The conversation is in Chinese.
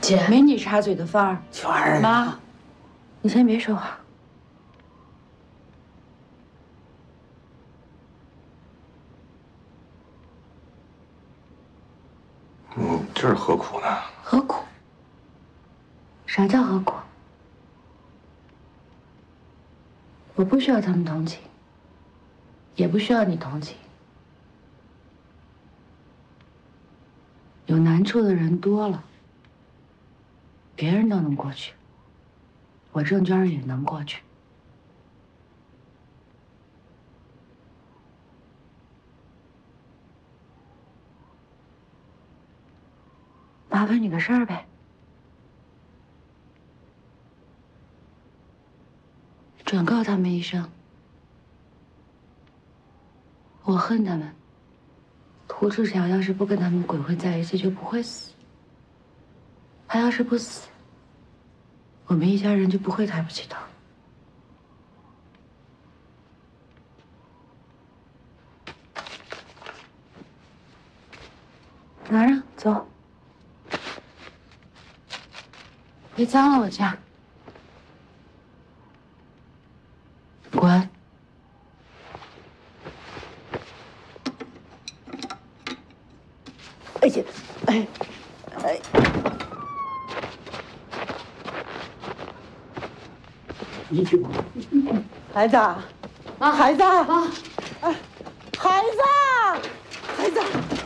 姐，没你插嘴的份儿。 娟儿， 妈，你先别说话。 这是何苦呢？ 何苦？啥叫何苦？我不需要他们同情，也不需要你同情。有难处的人多了，别人都能过去，我郑娟也能过去。麻烦你个事儿呗。转告他们一声，我恨他们。胡志强要是不跟他们鬼混在一起，就不会死。他要是不死，我们一家人就不会抬不起头。拿着，走。别脏了我家。滚！ 哎呀，哎，哎，你去吧。孩子， 妈， 孩子， 妈， 孩子，孩子。